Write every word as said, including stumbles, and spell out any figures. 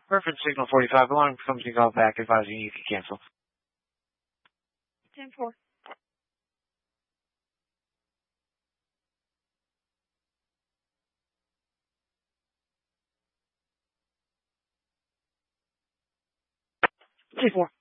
Reference signal forty-five. Alarm comes to call back advising you can cancel. ten four. ten four.